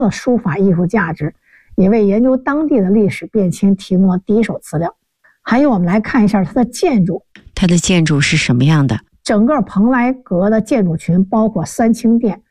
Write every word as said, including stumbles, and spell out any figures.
的书法艺术价值，也为研究当地的历史变迁提供了第一手资料。还有，我们来看一下它的建筑。 它的建筑是什么样的？ 整个蓬莱阁的建筑群包括三清殿、